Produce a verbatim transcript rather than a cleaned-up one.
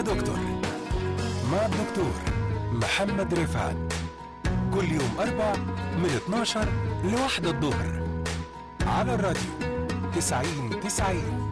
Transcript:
دكتور مع الدكتور محمد رفعت كل يوم أربع من اتناشر لواحدة الظهر على الراديو تسعين تسعين.